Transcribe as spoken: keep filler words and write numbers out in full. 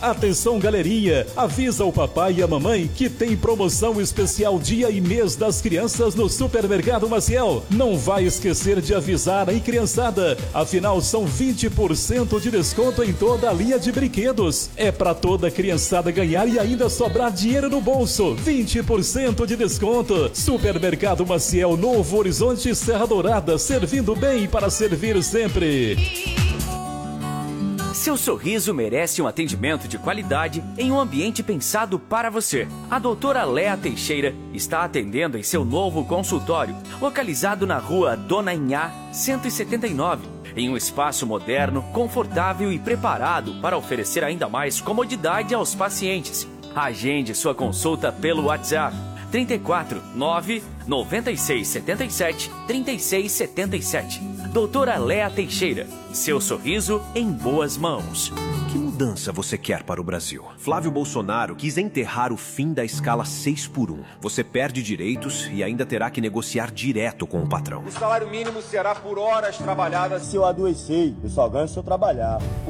Atenção, galerinha, avisa o papai e a mamãe que tem promoção especial Dia e Mês das Crianças no Supermercado Maciel. Não vai esquecer de avisar aí, criançada. Afinal, são vinte por cento de desconto em toda a linha de brinquedos. É pra toda criançada ganhar e ainda sobrar dinheiro no bolso. vinte por cento de desconto. Supermercado Maciel, Novo Horizonte, Serra Dourada, servindo bem para servir sempre. Seu sorriso merece um atendimento de qualidade em um ambiente pensado para você. A doutora Léa Teixeira está atendendo em seu novo consultório, localizado na rua Dona Inhá, cento e setenta e nove, em um espaço moderno, confortável e preparado para oferecer ainda mais comodidade aos pacientes. Agende sua consulta pelo WhatsApp trinta e quatro, nove, noventa e seis, setenta e sete, trinta e seis, setenta e sete. Doutora Léa Teixeira, seu sorriso em boas mãos. Que mudança você quer para o Brasil? Flávio Bolsonaro quis enterrar o fim da escala seis por um. Você perde direitos e ainda terá que negociar direto com o patrão. O salário mínimo será por horas trabalhadas. Se eu adoecer, eu só ganho se eu trabalhar.